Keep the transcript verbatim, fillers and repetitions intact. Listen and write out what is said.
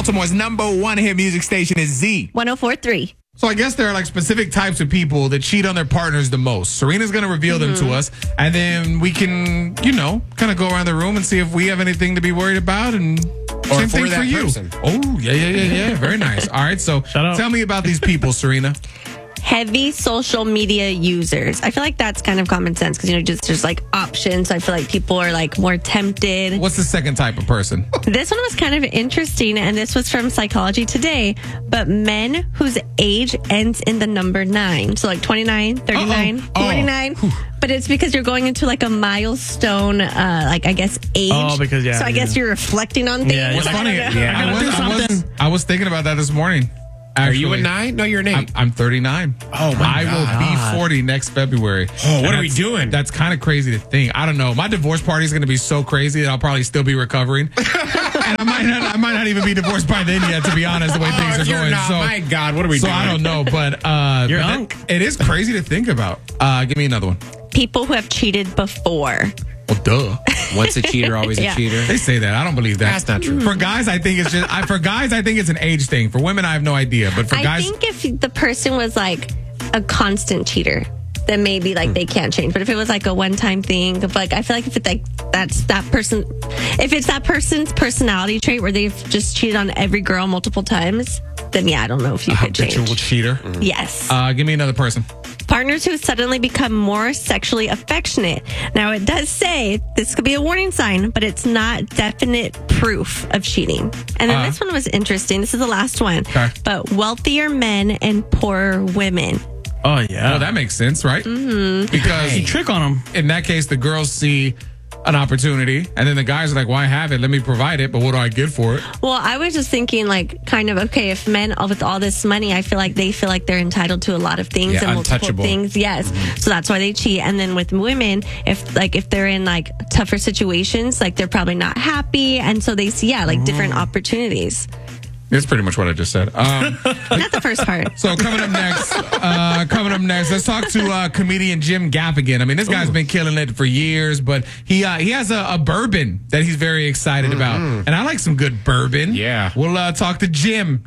Baltimore's number one hit music station is Z. one oh four point three. So I guess there are like specific types of people that cheat on their partners the most. Serena's going to reveal mm-hmm. them to us, and then we can, you know, kind of go around the room and see if we have anything to be worried about, and or same thing for for you. Person. Oh, yeah, yeah, yeah, yeah. Very nice. All right, so tell me about these people, Serena. Heavy social media users. I feel like that's kind of common sense because, you know, just there's like options. So I feel like people are like more tempted. What's the second type of person? This one was kind of interesting, and this was from Psychology Today. But men whose age ends in the number nine. So like twenty-nine, thirty-nine, Uh-oh. forty-nine. Oh. But it's because you're going into like a milestone, uh, like I guess age. Oh, because yeah. So I yeah. guess you're reflecting on things. Yeah, What's funny? Yeah. I, was, I, was, I was thinking about that this morning. Actually. Are you a nine? No, you're an eight. I'm, I'm thirty-nine. Oh, my I God. will be forty next February. Oh, what are we that's- doing? That's kind of crazy to think. I don't know. My divorce party is going to be so crazy that I'll probably still be recovering. And I might not, I might not even be divorced by then yet, to be honest, the way oh, things if are you're going. not, so, my God, what are we so doing? I don't know, but uh, You're but unk. that- it is crazy to think about. Uh, give me another one. People who have cheated before. Well, duh. Once a cheater, always Yeah. a cheater. They say that. I don't believe that. That's not true. For guys, I think it's just. I, for guys, I think it's an age thing. For women, I have no idea. But for I guys, think if the person was like a constant cheater, then maybe like they can't change. But if it was like a one-time thing, of like I feel like if it's like that's that person, if it's that person's personality trait where they've just cheated on every girl multiple times, then yeah, I don't know if you a could habitual change. cheater. Yes. Uh, give me another person. Partners who suddenly become more sexually affectionate. Now, it does say this could be a warning sign, but it's not definite proof of cheating. And then Uh, this one was interesting. This is the last one. Okay. But wealthier men and poorer women. Oh, yeah. Well, that makes sense, right? Mm-hmm. Because You trick on them. in that case, the girls see an opportunity, and then the guys are like, "Why have it? Let me provide it, but what do I get for it?" Well, I was just thinking, like, kind of, okay, if men with all this money, I feel like they feel like they're entitled to a lot of things Yeah, and multiple untouchable. things. Yes. So that's why they cheat. And then with women, if, like, if they're in, like, tougher situations, like, they're probably not happy. And so they see, yeah, like, different opportunities. That's pretty much what I just said. Um, Not the first part. so coming up next, uh, coming up next, let's talk to uh, comedian Jim Gaffigan. I mean, this guy's been killing it for years, but he uh, he has a, a bourbon that he's very excited about, and I like some good bourbon. Yeah. We'll uh, talk to Jim